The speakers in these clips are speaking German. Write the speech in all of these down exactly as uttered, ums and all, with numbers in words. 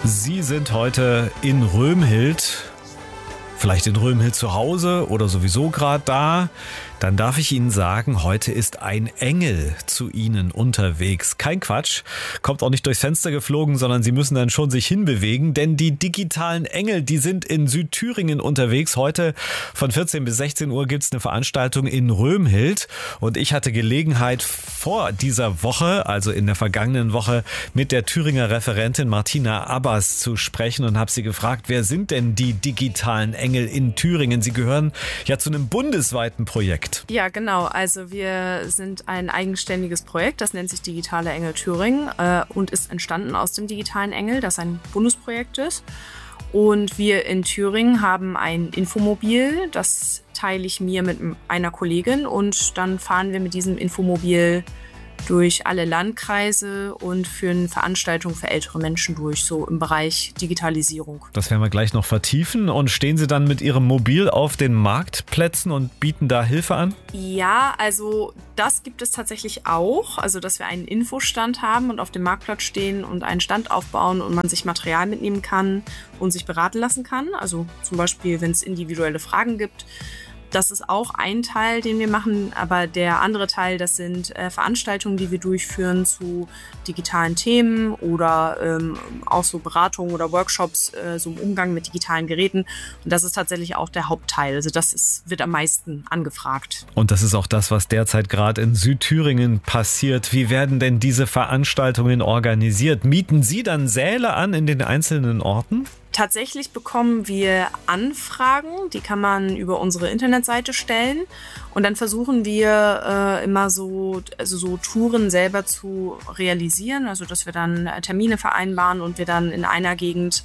Sie sind heute in Römhild, vielleicht in Römhild zu Hause oder sowieso gerade da. Dann darf ich Ihnen sagen, heute ist ein Engel zu Ihnen unterwegs. Kein Quatsch, kommt auch nicht durchs Fenster geflogen, sondern Sie müssen dann schon sich hinbewegen, denn die digitalen Engel, die sind in Südthüringen unterwegs. Heute von vierzehn bis sechzehn Uhr gibt es eine Veranstaltung in Römhild und ich hatte Gelegenheit vor dieser Woche, also in der vergangenen Woche, mit der Thüringer Referentin Martina Abbas zu sprechen und habe sie gefragt, wer sind denn die digitalen Engel in Thüringen? Sie gehören ja zu einem bundesweiten Projekt. Ja, genau. Also wir sind ein eigenständiges Projekt, das nennt sich Digitale Engel Thüringen äh, und ist entstanden aus dem Digitalen Engel, das ein Bundesprojekt ist. Und wir in Thüringen haben ein Infomobil, das teile ich mir mit einer Kollegin und dann fahren wir mit diesem Infomobil durch alle Landkreise und führen Veranstaltungen für ältere Menschen durch, so im Bereich Digitalisierung. Das werden wir gleich noch vertiefen. Und stehen Sie dann mit Ihrem Mobil auf den Marktplätzen und bieten da Hilfe an? Ja, also das gibt es tatsächlich auch. Also, dass wir einen Infostand haben und auf dem Marktplatz stehen und einen Stand aufbauen und man sich Material mitnehmen kann und sich beraten lassen kann. Also zum Beispiel, wenn es individuelle Fragen gibt. Das ist auch ein Teil, den wir machen, aber der andere Teil, das sind äh, Veranstaltungen, die wir durchführen zu digitalen Themen oder ähm, auch so Beratungen oder Workshops, äh, so im Umgang mit digitalen Geräten. Und das ist tatsächlich auch der Hauptteil. Also das ist, wird am meisten angefragt. Und das ist auch das, was derzeit gerade in Südthüringen passiert. Wie werden denn diese Veranstaltungen organisiert? Mieten Sie dann Säle an in den einzelnen Orten? Tatsächlich bekommen wir Anfragen, die kann man über unsere Internetseite stellen und dann versuchen wir äh, immer so, also so Touren selber zu realisieren, also dass wir dann Termine vereinbaren und wir dann in einer Gegend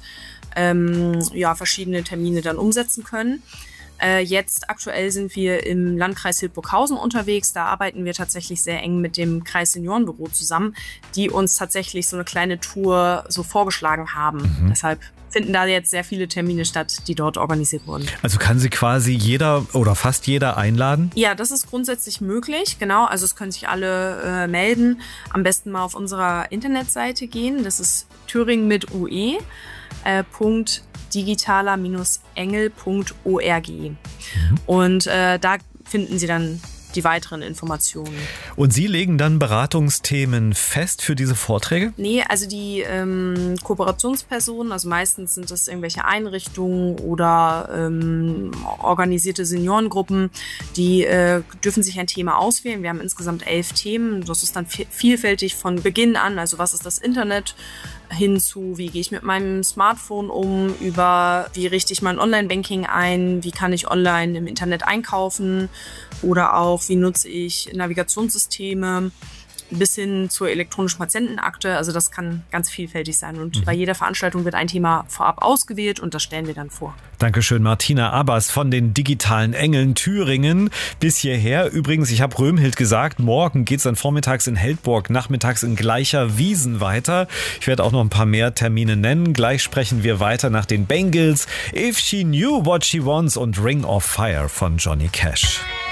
ähm, ja, verschiedene Termine dann umsetzen können. Äh, jetzt aktuell sind wir im Landkreis Hildburghausen unterwegs. Da arbeiten wir tatsächlich sehr eng mit dem Kreisseniorenbüro zusammen, die uns tatsächlich so eine kleine Tour so vorgeschlagen haben. Mhm. Deshalb finden da jetzt sehr viele Termine statt, die dort organisiert wurden. Also kann sie quasi jeder oder fast jeder einladen? Ja, das ist grundsätzlich möglich, genau. Also es können sich alle äh, melden. Am besten mal auf unserer Internetseite gehen. Das ist Thüringen mit U E. Äh, Punkt digitaler-engel punkt org. Mhm. Und äh, da finden Sie dann die weiteren Informationen. Und Sie legen dann Beratungsthemen fest für diese Vorträge? Nee, also die ähm, Kooperationspersonen, also meistens sind das irgendwelche Einrichtungen oder ähm, organisierte Seniorengruppen, die äh, dürfen sich ein Thema auswählen. Wir haben insgesamt elf Themen. Das ist dann vielfältig von Beginn an. Also was ist das Internet? Hinzu, wie gehe ich mit meinem Smartphone um, über wie richte ich mein Online-Banking ein, wie kann ich online im Internet einkaufen oder auch wie nutze ich Navigationssysteme bis hin zur elektronischen Patientenakte. Also das kann ganz vielfältig sein und mhm. bei jeder Veranstaltung wird ein Thema vorab ausgewählt und das stellen wir dann vor. Dankeschön, Martina Abbas von den Digitalen Engeln Thüringen bis hierher. Übrigens, ich habe Römhild gesagt, morgen geht es dann vormittags in Heldburg, nachmittags in Gleicherwiesen weiter. Ich werde auch noch ein paar mehr Termine nennen. Gleich sprechen wir weiter nach den Bangles, If She Knew What She Wants und Ring of Fire von Johnny Cash.